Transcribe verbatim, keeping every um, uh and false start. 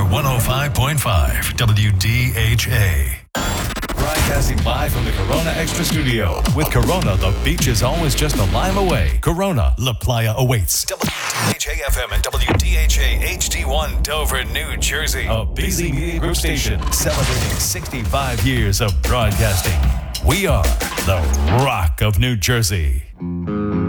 one oh five point five W D H A. Broadcasting live from the Corona Extra Studio. With Corona, the beach is always just a lime away. Corona, La Playa awaits. W D H A F M and W D H A H D one Dover, New Jersey. A busy media group station celebrating sixty-five years of broadcasting. We are the Rock of New Jersey.